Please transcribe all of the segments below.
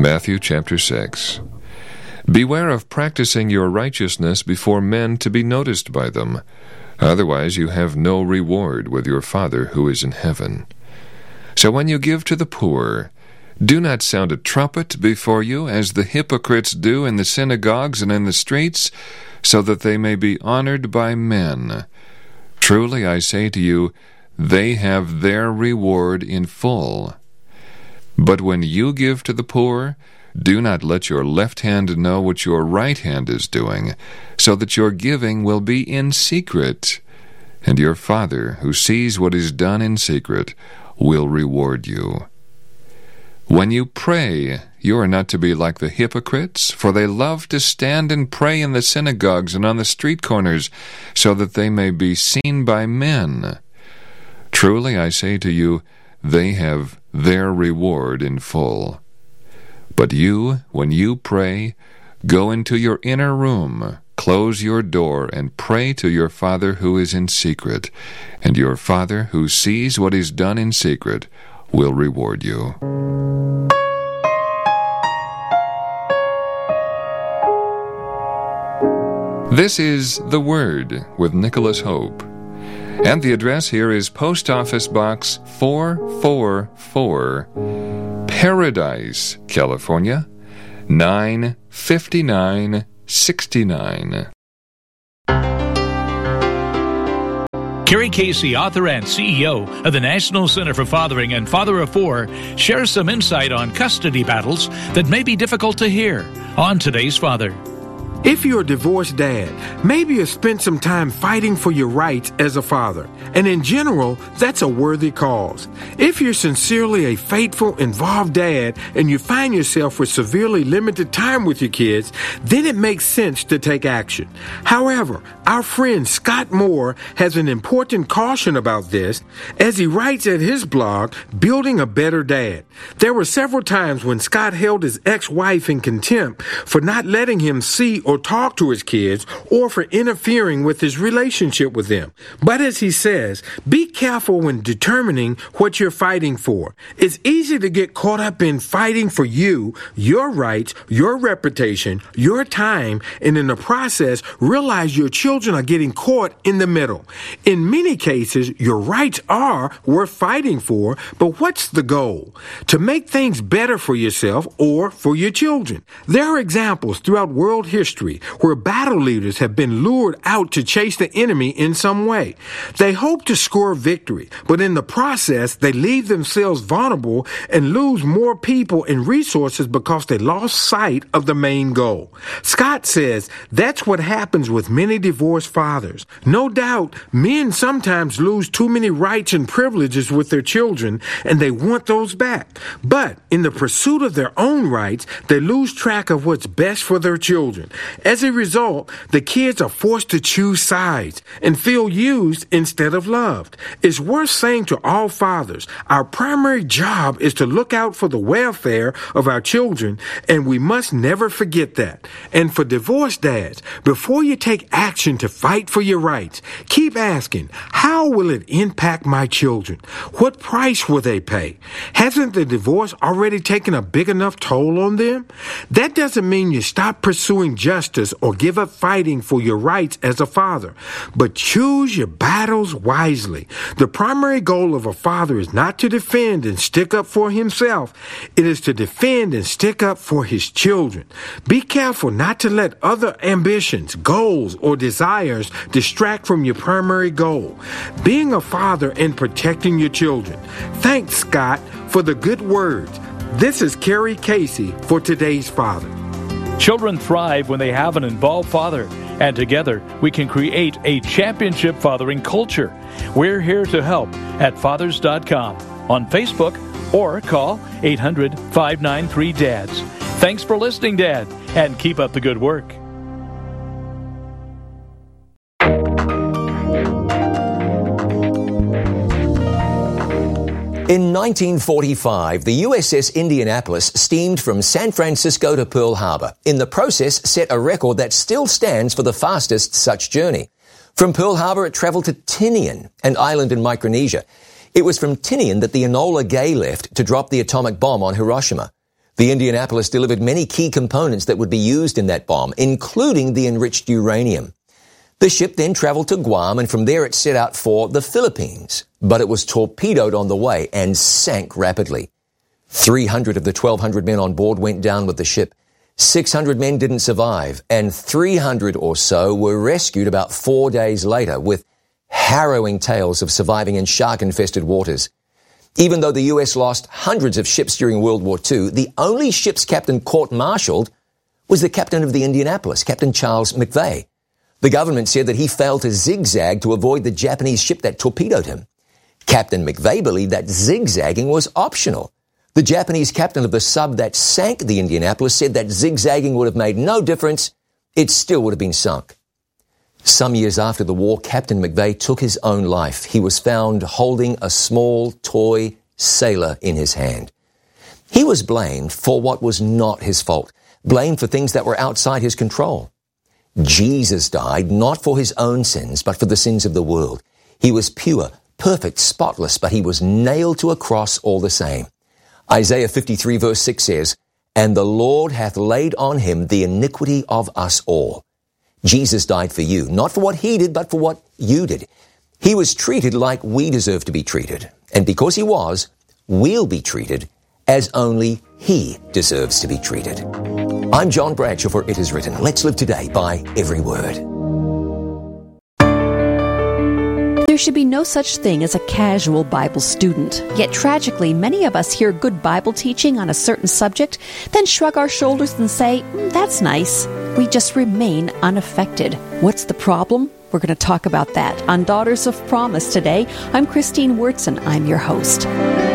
Matthew chapter 6. Beware of practicing your righteousness before men to be noticed by them. Otherwise you have no reward with your Father who is in heaven. So when you give to the poor, do not sound a trumpet before you, as the hypocrites do in the synagogues and in the streets, so that they may be honored by men. Truly I say to you, they have their reward in full. But when you give to the poor, do not let your left hand know what your right hand is doing, so that your giving will be in secret. And your Father, who sees what is done in secret, will reward you. When you pray, you are not to be like the hypocrites, for they love to stand and pray in the synagogues and on the street corners, so that they may be seen by men. Truly I say to you, they have their reward in full. But you, when you pray, go into your inner room, close your door, and pray to your Father who is in secret, and your Father who sees what is done in secret will reward you. This is The Word with Nicholas Hope. And the address here is Post Office Box 444, Paradise, California, 95969. Kerry Casey, author and CEO of the National Center for Fathering and Father of Four, shares some insight on custody battles that may be difficult to hear on Today's Father. If you're a divorced dad, maybe you've spent some time fighting for your rights as a father, and in general, that's a worthy cause. If you're sincerely a faithful, involved dad, and you find yourself with severely limited time with your kids, then it makes sense to take action. However, our friend Scott Moore has an important caution about this, as he writes at his blog, Building a Better Dad. There were several times when Scott held his ex-wife in contempt for not letting him see or talk to his kids, or for interfering with his relationship with them. But as he says, be careful when determining what you're fighting for. It's easy to get caught up in fighting for you, your rights, your reputation, your time, and in the process, realize your children are getting caught in the middle. In many cases, your rights are worth fighting for, but what's the goal? To make things better for yourself or for your children. There are examples throughout world history where battle leaders have been lured out to chase the enemy in some way. They hope to score victory, but in the process, they leave themselves vulnerable and lose more people and resources because they lost sight of the main goal. Scott says that's what happens with many divorced fathers. No doubt, men sometimes lose too many rights and privileges with their children, and they want those back. But in the pursuit of their own rights, they lose track of what's best for their children. As a result, the kids are forced to choose sides and feel used instead of loved. It's worth saying to all fathers, our primary job is to look out for the welfare of our children, and we must never forget that. And for divorced dads, before you take action to fight for your rights, keep asking, how will it impact my children? What price will they pay? Hasn't the divorce already taken a big enough toll on them? That doesn't mean you stop pursuing justice or give up fighting for your rights as a father, but choose your battles wisely. The primary goal of a father is not to defend and stick up for himself. It is to defend and stick up for his children. Be careful not to let other ambitions, goals, or desires distract from your primary goal, being a father and protecting your children. Thanks, Scott, for the good words. This is Kerry Casey for Today's Father. Children thrive when they have an involved father, and together we can create a championship fathering culture. We're here to help at fathers.com, on Facebook, or call 800-593-DADS. Thanks for listening, Dad, and keep up the good work. In 1945, the USS Indianapolis steamed from San Francisco to Pearl Harbor. In the process, set a record that still stands for the fastest such journey. From Pearl Harbor, it traveled to Tinian, an island in Micronesia. It was from Tinian that the Enola Gay left to drop the atomic bomb on Hiroshima. The Indianapolis delivered many key components that would be used in that bomb, including the enriched uranium. The ship then traveled to Guam, and from there it set out for the Philippines, but it was torpedoed on the way and sank rapidly. 300 of the 1,200 men on board went down with the ship. 600 men didn't survive, and 300 or so were rescued about 4 days later, with harrowing tales of surviving in shark-infested waters. Even though the U.S. lost hundreds of ships during World War II, the only ship's captain court-martialed was the captain of the Indianapolis, Captain Charles McVay. The government said that he failed to zigzag to avoid the Japanese ship that torpedoed him. Captain McVay believed that zigzagging was optional. The Japanese captain of the sub that sank the Indianapolis said that zigzagging would have made no difference. It still would have been sunk. Some years after the war, Captain McVay took his own life. He was found holding a small toy sailor in his hand. He was blamed for what was not his fault, blamed for things that were outside his control. Jesus died not for his own sins, but for the sins of the world. He was pure, perfect, spotless, but he was nailed to a cross all the same. Isaiah 53 verse 6 says, "And the Lord hath laid on him the iniquity of us all." Jesus died for you, not for what he did, but for what you did. He was treated like we deserve to be treated. And because he was, we'll be treated as only he deserves to be treated. I'm John Bradshaw for It Is Written. Let's live today by every word. There should be no such thing as a casual Bible student. Yet tragically, many of us hear good Bible teaching on a certain subject, then shrug our shoulders and say, that's nice. We just remain unaffected. What's the problem? We're going to talk about that on Daughters of Promise today. I'm Christine Wurtzen. I'm your host.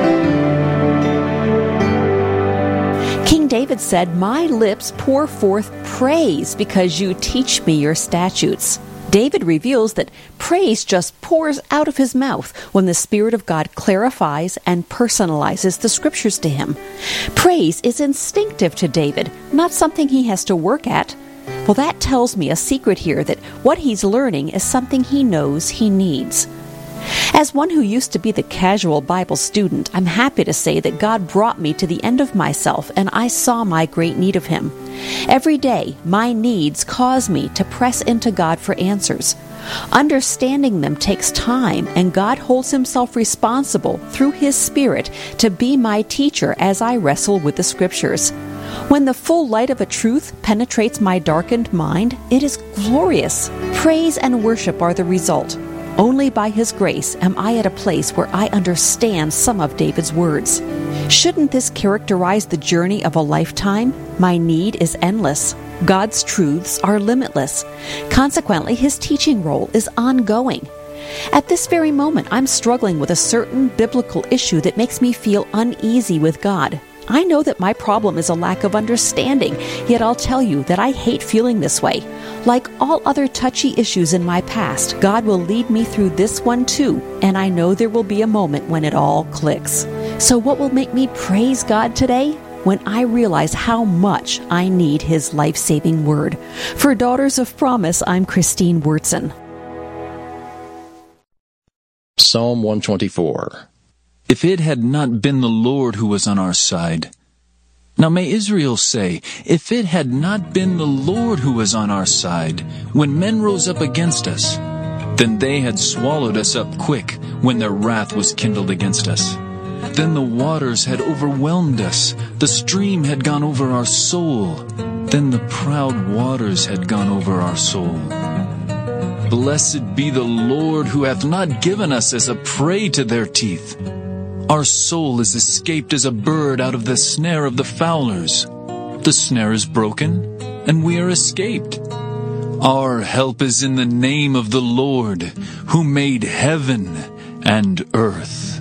King David said, "My lips pour forth praise because you teach me your statutes." David reveals that praise just pours out of his mouth when the Spirit of God clarifies and personalizes the Scriptures to him. Praise is instinctive to David, not something he has to work at. Well, that tells me a secret here, that what he's learning is something he knows he needs. As one who used to be the casual Bible student, I'm happy to say that God brought me to the end of myself, and I saw my great need of Him. Every day, my needs cause me to press into God for answers. Understanding them takes time, and God holds Himself responsible through His Spirit to be my teacher as I wrestle with the Scriptures. When the full light of a truth penetrates my darkened mind, it is glorious. Praise and worship are the result. Only by His grace am I at a place where I understand some of David's words. Shouldn't this characterize the journey of a lifetime? My need is endless. God's truths are limitless. Consequently, His teaching role is ongoing. At this very moment, I'm struggling with a certain biblical issue that makes me feel uneasy with God. I know that my problem is a lack of understanding, yet I'll tell you that I hate feeling this way. Like all other touchy issues in my past, God will lead me through this one too, and I know there will be a moment when it all clicks. So what will make me praise God today? When I realize how much I need His life-saving word. For Daughters of Promise, I'm Christine Wurtzen. Psalm 124. If it had not been the Lord who was on our side. Now may Israel say, if it had not been the Lord who was on our side, when men rose up against us, then they had swallowed us up quick when their wrath was kindled against us. Then the waters had overwhelmed us, the stream had gone over our soul, then the proud waters had gone over our soul. Blessed be the Lord who hath not given us as a prey to their teeth. Our soul is escaped as a bird out of the snare of the fowlers. The snare is broken, and we are escaped. Our help is in the name of the Lord, who made heaven and earth.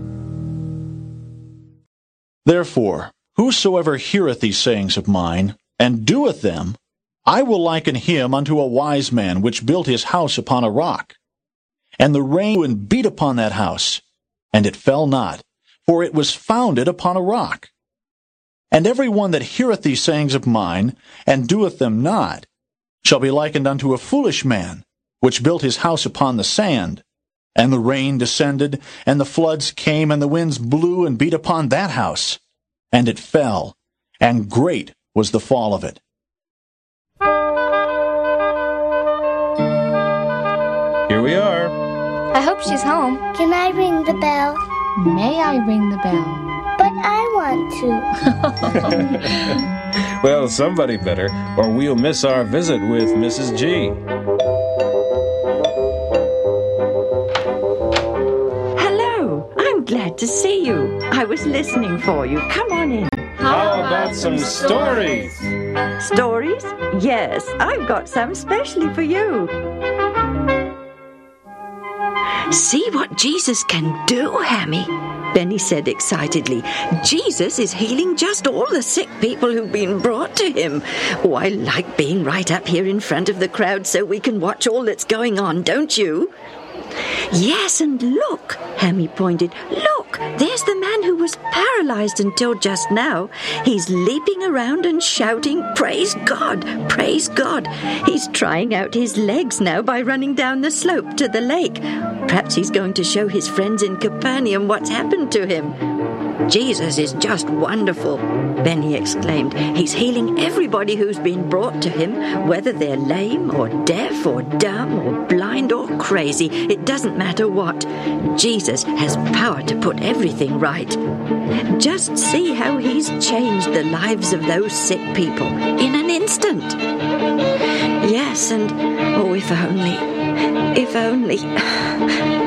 Therefore, whosoever heareth these sayings of mine, and doeth them, I will liken him unto a wise man which built his house upon a rock. And the rain beat upon that house, and it fell not, for it was founded upon a rock. And every one that heareth these sayings of mine, and doeth them not, shall be likened unto a foolish man, which built his house upon the sand. And the rain descended, and the floods came, and the winds blew and beat upon that house. And it fell, and great was the fall of it. Here we are. I hope she's home. Can I ring the bell? May I ring the bell? But I want to. Well, somebody better, or we'll miss our visit with Mrs. G. Hello, I'm glad to see you. I was listening for you. Come on in. How about some stories? Stories? Yes, I've got some specially for you. See what Jesus can do, Hammy, Benny said excitedly. Jesus is healing just all the sick people who've been brought to him. Oh, I like being right up here in front of the crowd so we can watch all that's going on, don't you? Yes, and look, Hammy pointed. Look, there's the man who was paralyzed until just now. He's leaping around and shouting, "Praise God! Praise God!" He's trying out his legs now by running down the slope to the lake. Perhaps he's going to show his friends in Capernaum what's happened to him. Jesus is just wonderful, Benny exclaimed. He's healing everybody who's been brought to him, whether they're lame or deaf or dumb or blind or crazy. It doesn't matter what. Jesus has power to put everything right. Just see how he's changed the lives of those sick people in an instant. Yes, and oh, if only...